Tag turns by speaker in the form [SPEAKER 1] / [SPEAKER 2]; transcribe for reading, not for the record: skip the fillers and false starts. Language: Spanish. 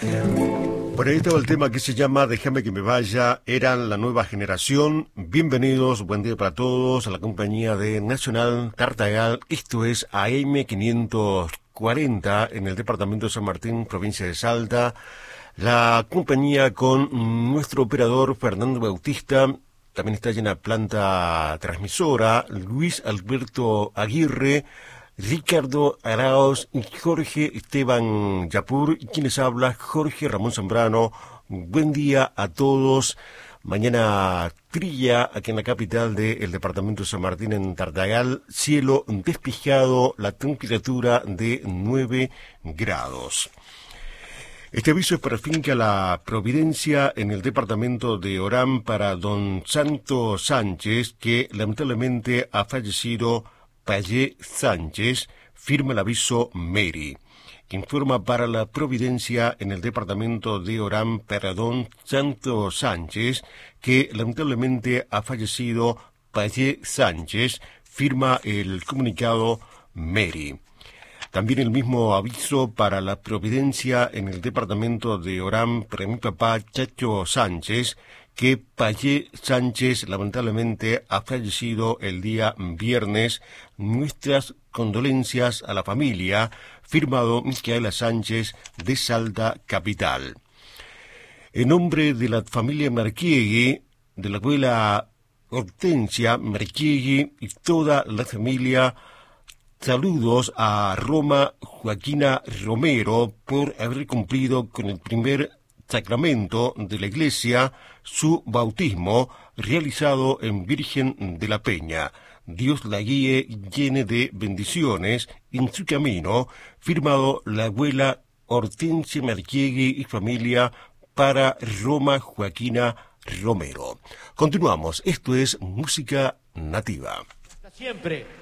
[SPEAKER 1] Por ahí estaba el tema que se llama Déjame que me vaya, eran la nueva generación. Bienvenidos, buen día para todos a la compañía de Nacional Tartagal. Esto es AM 540 en el departamento de San Martín, provincia de Salta. La compañía con nuestro operador Fernando Bautista. También está llena planta transmisora, Luis Alberto Aguirre, Ricardo Arauz y Jorge Esteban Yapur, y quienes habla, Jorge Ramón Zambrano. Buen día a todos. Mañana trilla aquí en la capital del departamento de San Martín, en Tartagal, cielo despejado, la temperatura de 9 grados. Este aviso es para finca La Providencia en el departamento de Orán para don Santo Sánchez, que lamentablemente ha fallecido. Payé Sánchez, firma el aviso Mary. Informa para La Providencia en el departamento de Orán para don Santo Sánchez, que lamentablemente ha fallecido. Payé Sánchez, firma el comunicado Mary. También el mismo aviso para La Providencia en el departamento de Orán para mi papá Chacho Sánchez, que Payé Sánchez lamentablemente ha fallecido el día viernes. Nuestras condolencias a la familia, firmado Micaela Sánchez de Salta Capital. En nombre de la familia Marquiegui, de la abuela Hortensia Marquiegui y toda la familia, saludos a Roma Joaquina Romero por haber cumplido con el primer sacramento de la Iglesia, su bautismo realizado en Virgen de la Peña. Dios la guíe llene de bendiciones en su camino, firmado la abuela Hortensia Marquiegui y familia para Roma Joaquina Romero. Continuamos, esto es Música Nativa.
[SPEAKER 2] Siempre.